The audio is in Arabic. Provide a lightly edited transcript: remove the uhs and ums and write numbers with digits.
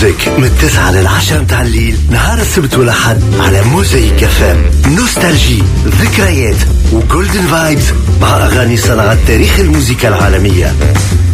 ميوزك من 9 ل10 متاع الليل نهار السبت والأحد على موزايك FM. نوستالجي، ذكريات وجولدن فايبز مع أغاني صناعة تاريخ الموسيقى العالمية.